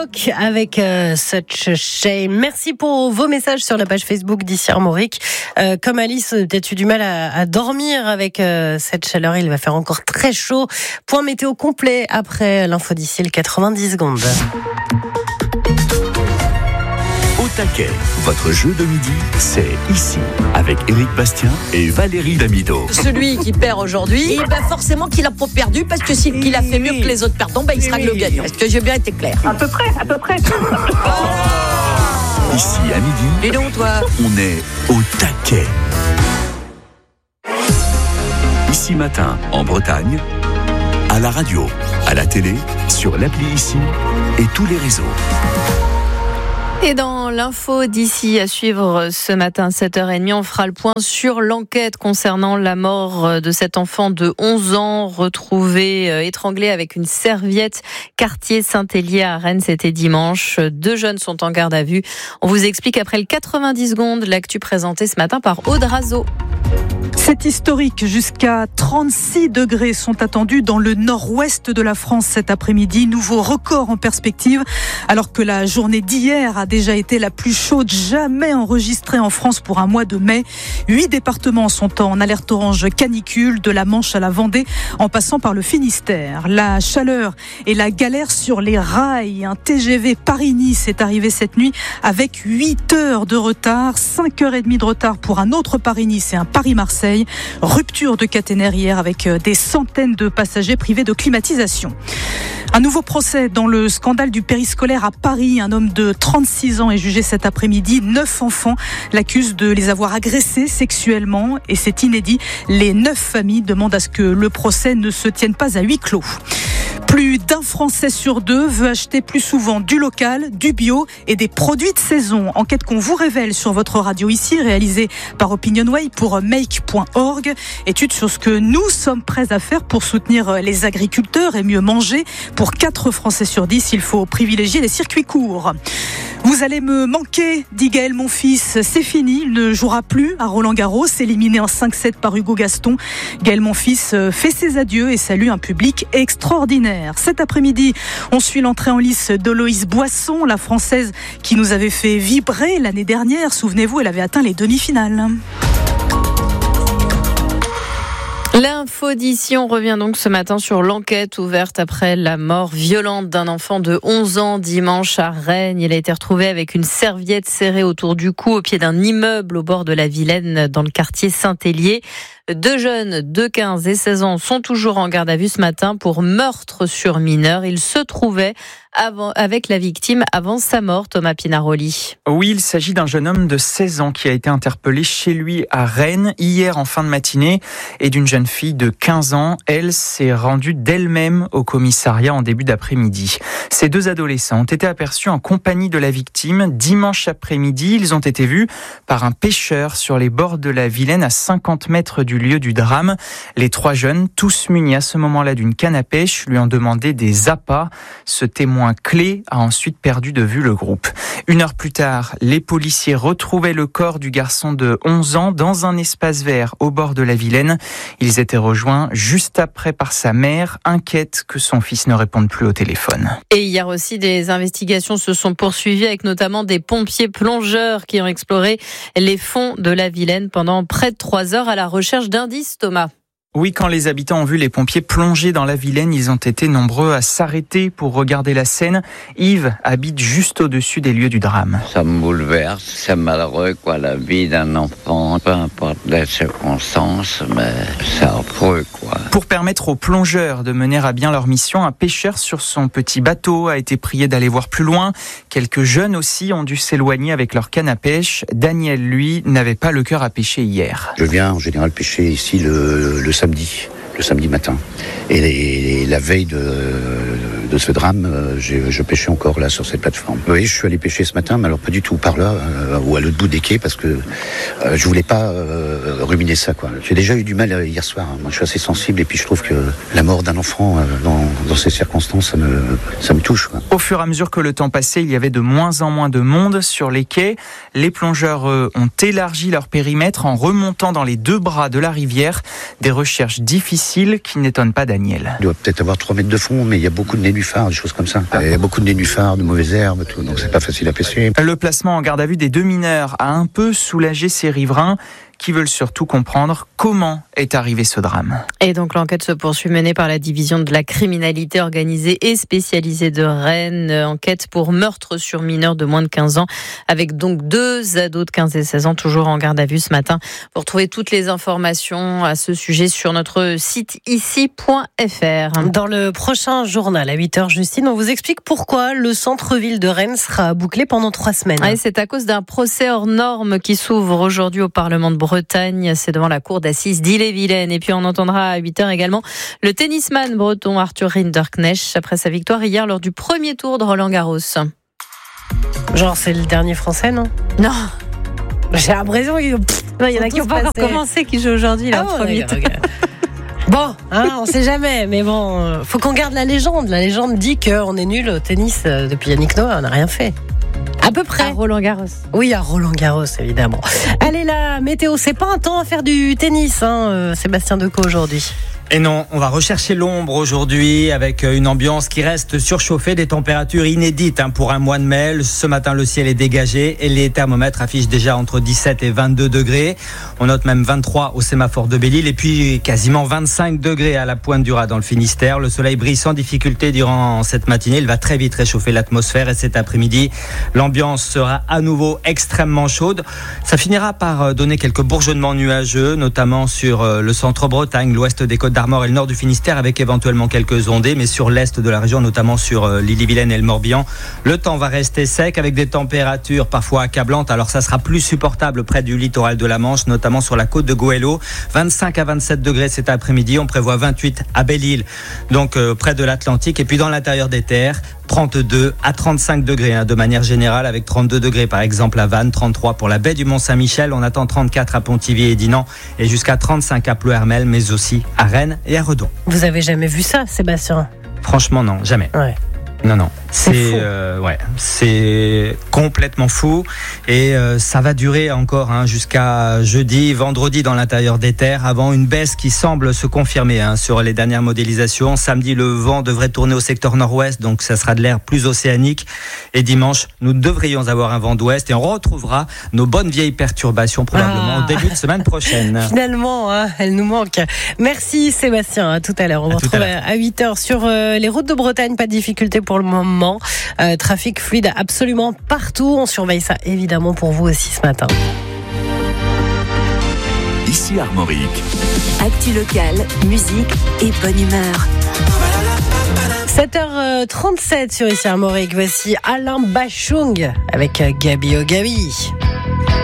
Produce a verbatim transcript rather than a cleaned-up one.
Rock avec euh, Such a Shame. Merci pour vos messages sur la page Facebook d'Ici Armorique. Euh, comme Alice, peut-être eu du mal à, à dormir avec euh, cette chaleur. Il va faire encore très chaud. Point météo complet après l'info d'ici le quatre-vingt-dix secondes. Au taquet, votre jeu de midi, c'est ici, avec Éric Bastien et Valérie Damido. Celui qui perd aujourd'hui, et ben forcément qu'il a pas perdu, parce que s'il qu'il a fait mieux que les autres perdants, ben il sera le gagnant. Est-ce que j'ai bien été clair? À peu près, à peu près. Ici, à midi, Et donc, toi on est au taquet. Ici matin, en Bretagne, à la radio, à la télé, sur l'appli Ici et tous les réseaux. Et dans l'info d'ici à suivre ce matin, sept heures trente, on fera le point sur l'enquête concernant la mort de cet enfant de onze ans retrouvé étranglé avec une serviette, quartier Saint-Hélier à Rennes, c'était dimanche. Deux jeunes sont en garde à vue. On vous explique après le quatre-vingt-dix secondes l'actu présentée ce matin par Aude Razo. C'est historique, jusqu'à trente-six degrés sont attendus dans le nord-ouest de la France cet après-midi. Nouveau record en perspective, alors que la journée d'hier a déjà été la plus chaude jamais enregistrée en France pour un mois de mai. Huit départements sont en alerte orange canicule, de la Manche à la Vendée, en passant par le Finistère. La chaleur et la galère sur les rails. Un T G V Paris-Nice est arrivé cette nuit avec huit heures de retard, cinq heures trente de retard pour un autre Paris-Nice et un Paris-Marseille. Rupture de caténaire hier avec des centaines de passagers privés de climatisation. Un nouveau procès dans le scandale du périscolaire à Paris. Un homme de trente-six ans est jugé cet après-midi. Neuf enfants l'accusent de les avoir agressés sexuellement et c'est inédit. Les neuf familles demandent à ce que le procès ne se tienne pas à huis clos. Plus d'un Français sur deux veut acheter plus souvent du local, du bio et des produits de saison. Enquête qu'on vous révèle sur votre radio ici, réalisée par Opinionway pour make point org. Étude sur ce que nous sommes prêts à faire pour soutenir les agriculteurs et mieux manger. Pour quatre Français sur dix, il faut privilégier les circuits courts. Vous allez me manquer, dit Gaël Monfils. C'est fini, il ne jouera plus à Roland-Garros, éliminé en cinq sept par Hugo Gaston. Gaël Monfils fait ses adieux et salue un public extraordinaire. Cet après-midi, on suit l'entrée en lice d'Oloïse Boisson, la Française qui nous avait fait vibrer l'année dernière. Souvenez-vous, elle avait atteint les demi-finales. L'info d'ici, on revient donc ce matin sur l'enquête ouverte après la mort violente d'un enfant de onze ans dimanche à Rennes. Il a été retrouvé avec une serviette serrée autour du cou au pied d'un immeuble au bord de la Vilaine dans le quartier Saint-Hélier. Deux jeunes de quinze et seize ans sont toujours en garde à vue ce matin pour meurtre sur mineur. Ils se trouvaient avant, avec la victime avant sa mort, Thomas Pinaroli. Oui, il s'agit d'un jeune homme de seize ans qui a été interpellé chez lui à Rennes hier en fin de matinée et d'une jeune fille de quinze ans. Elle s'est rendue d'elle-même au commissariat en début d'après-midi. Ces deux adolescents ont été aperçus en compagnie de la victime dimanche après-midi. Ils ont été vus par un pêcheur sur les bords de la Vilaine à cinquante mètres du lieu du drame. Les trois jeunes, tous munis à ce moment-là d'une canne à pêche, lui ont demandé des appâts. Ce témoin clé a ensuite perdu de vue le groupe. Une heure plus tard, les policiers retrouvaient le corps du garçon de onze ans dans un espace vert au bord de la Vilaine. Ils étaient rejoints juste après par sa mère, inquiète que son fils ne réponde plus au téléphone. Et hier aussi, des investigations se sont poursuivies avec notamment des pompiers plongeurs qui ont exploré les fonds de la Vilaine pendant près de trois heures à la recherche d'indices, Thomas. Oui, quand les habitants ont vu les pompiers plonger dans la Vilaine, ils ont été nombreux à s'arrêter pour regarder la scène. Yves habite juste au-dessus des lieux du drame. Ça me bouleverse, c'est malheureux, quoi, la vie d'un enfant, peu importe les circonstances, mais c'est affreux, quoi. Pour permettre aux plongeurs de mener à bien leur mission, un pêcheur sur son petit bateau a été prié d'aller voir plus loin. Quelques jeunes aussi ont dû s'éloigner avec leur canne à pêche. Daniel, lui, n'avait pas le cœur à pêcher hier. Je viens en général pêcher ici le, le samedi, le samedi matin. Et, les, la veille de, de ce drame, je, je pêchais encore là sur cette plateforme. Oui, je suis allé pêcher ce matin, mais alors pas du tout par là, euh, ou à l'autre bout des quais, parce que euh, je voulais pas euh, ruminer ça, quoi. J'ai déjà eu du mal hier soir. Hein. Moi, je suis assez sensible, et puis je trouve que la mort d'un enfant euh, dans, dans ces circonstances, ça me, ça me touche, quoi. Au fur et à mesure que le temps passait, il y avait de moins en moins de monde sur les quais. Les plongeurs euh, ont élargi leur périmètre en remontant dans les deux bras de la rivière. Des recherches difficiles qui n'étonnent pas Daniel. Il doit peut-être avoir trois mètres de fond, mais il y a beaucoup de nénuphars nénuphars, des choses comme ça. Il y a beaucoup de nénuphars, de mauvaises herbes, tout, donc c'est pas facile à pêcher. Le placement en garde à vue des deux mineurs a un peu soulagé ces riverains qui veulent surtout comprendre comment est arrivé ce drame. Et donc l'enquête se poursuit menée par la division de la criminalité organisée et spécialisée de Rennes. Enquête pour meurtre sur mineurs de moins de quinze ans, avec donc deux ados de quinze et seize ans toujours en garde à vue ce matin. Vous retrouvez toutes les informations à ce sujet sur notre site ici point f r. Dans le prochain journal à huit heures, Justine, on vous explique pourquoi le centre-ville de Rennes sera bouclé pendant trois semaines. Ouais, c'est à cause d'un procès hors norme qui s'ouvre aujourd'hui au Parlement de Bretagne. C'est devant la cour d'assises d'Ille-et-Vilaine. Et puis on entendra à huit heures également le tennisman breton Arthur Rinderknecht après sa victoire hier lors du premier tour de Roland-Garros. Genre c'est le dernier français, non ? Non. J'ai l'impression qu'il y en a qui n'ont pas encore commencé, qui jouent aujourd'hui là, ah, en premier tour. Bon, hein, on sait jamais, mais bon, faut qu'on garde la légende. La légende dit qu'on est nul au tennis depuis Yannick Noah, on n'a rien fait. À peu près. À Roland-Garros. Oui, à Roland-Garros, évidemment. Allez, la météo, c'est pas un temps à faire du tennis, hein, Sébastien Decaux, aujourd'hui. Et non, on va rechercher l'ombre aujourd'hui avec une ambiance qui reste surchauffée, des températures inédites hein, pour un mois de mai. Ce matin, le ciel est dégagé et les thermomètres affichent déjà entre dix-sept et vingt-deux degrés. On note même vingt-trois au sémaphore de Belle-Île et puis quasiment vingt-cinq degrés à la Pointe du Raz dans le Finistère. Le soleil brille sans difficulté durant cette matinée. Il va très vite réchauffer l'atmosphère et cet après-midi, l'ambiance sera à nouveau extrêmement chaude. Ça finira par donner quelques bourgeonnements nuageux, notamment sur le centre-Bretagne, l'ouest des Côtes d'Armor et le nord du Finistère avec éventuellement quelques ondées, mais sur l'est de la région, notamment sur l'Ille-et-Vilaine et le Morbihan, le temps va rester sec avec des températures parfois accablantes. Alors ça sera plus supportable près du littoral de la Manche, notamment sur la côte de Goëlo. vingt-cinq à vingt-sept degrés cet après-midi, on prévoit vingt-huit à Belle-Île, donc euh, près de l'Atlantique, et puis dans l'intérieur des terres, trente-deux à trente-cinq degrés hein, de manière générale, avec trente-deux degrés par exemple à Vannes, trente-trois pour la baie du Mont-Saint-Michel, on attend trente-quatre à Pontivy et Dinan et jusqu'à trente-cinq à Ploërmel, mais aussi à Rennes et à Redon. Vous avez jamais vu ça, Sébastien ? Franchement non, jamais. Ouais. Non, non, c'est, c'est, euh, ouais, c'est complètement fou et euh, ça va durer encore hein, jusqu'à jeudi, vendredi dans l'intérieur des terres avant une baisse qui semble se confirmer hein, sur les dernières modélisations. Samedi, le vent devrait tourner au secteur nord-ouest, donc ça sera de l'air plus océanique et dimanche, nous devrions avoir un vent d'ouest et on retrouvera nos bonnes vieilles perturbations probablement ah. au début de semaine prochaine. Finalement, hein, elles nous manquent. Merci Sébastien, à tout à l'heure. On va retrouve à huit heures sur euh, les routes de Bretagne, pas de difficulté pour le moment. Euh, trafic fluide absolument partout. On surveille ça évidemment pour vous aussi ce matin. Ici Armorique. Actu locale, musique et bonne humeur. sept heures trente-sept sur Ici Armorique. Voici Alain Bachung avec Gabi Ogabi.